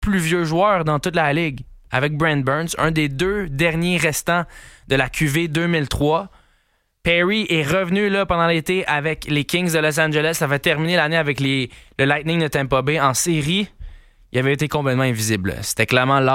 plus vieux joueurs dans toute la ligue, avec Brent Burns, un des 2 derniers restants de la QV 2003. Perry est revenu là pendant l'été avec les Kings de Los Angeles. Ça va terminer l'année avec le Lightning de Tampa Bay en série. Il avait été complètement invisible. C'était clairement